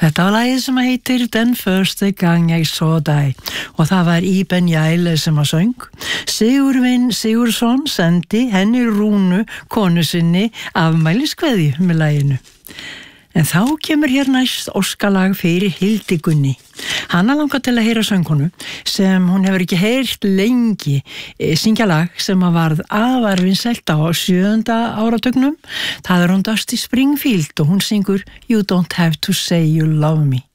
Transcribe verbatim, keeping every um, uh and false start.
Þetta var lagið sem heitir Den første gang jeg så deg og það var Iben Jæle sem að söng. Sigurvin Sigurðsson sendi henni Rúnu konu sinni afmæliskveðju með laginu. En þá kemur hér næst óskalag fyrir Hildi Gunni. Hanna langar til að heyra söngkonu sem hún hefur ekki heyrt lengi syngja lag sem að varð afar vinsælt á sjöunda áratugnum. Það er hún Dusty Springfield og hún syngur You don't have to say you love me.